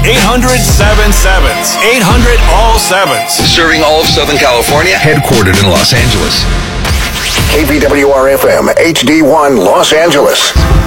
800-7-7s. 800 all sevens. Serving all of Southern California, headquartered in Los Angeles. KPWR FM HD1 Los Angeles.